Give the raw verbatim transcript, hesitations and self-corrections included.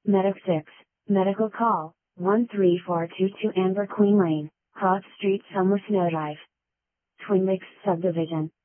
Medic six, Medical Call, one three four two two Amber Queen Lane, Cross Street, Somersnow Drive. Twin Lakes Subdivision.